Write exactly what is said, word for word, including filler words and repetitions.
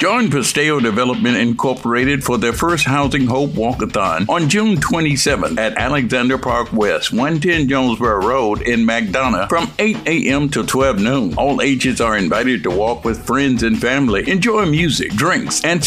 Join Paseo Development Incorporated for their first Housing Hope Walkathon on June twenty-seventh at Alexander Park West, one ten Jonesboro Road in McDonough from eight a.m. to twelve noon. All ages are invited to walk with friends and family, enjoy music, drinks, and